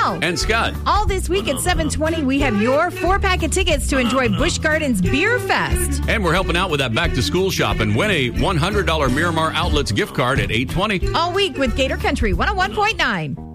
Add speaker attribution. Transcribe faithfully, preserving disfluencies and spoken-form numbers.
Speaker 1: Mel.
Speaker 2: And Scott.
Speaker 1: All this week at seven twenty, we have your four-pack of tickets to enjoy Busch Gardens Beer Fest.
Speaker 2: And we're helping out with that back-to-school shop and win a one hundred dollars Miramar Outlets gift card at eight twenty.
Speaker 1: All week with Gator Country one oh one point nine.